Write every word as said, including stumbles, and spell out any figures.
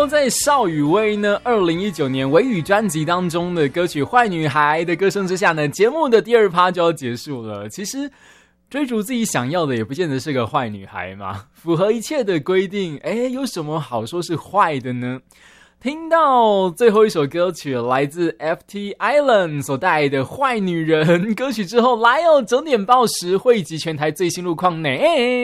收在邵雨薇呢二零一九年微雨专辑当中的歌曲《坏女孩》的歌声之下呢，节目的第二趴就要结束了。其实追逐自己想要的也不见得是个坏女孩嘛，符合一切的规定，诶，有什么好说是坏的呢？听到最后一首歌曲来自 F T Island 所带来的《坏女人》歌曲之后，来哦，整点报时汇集全台最新路况内。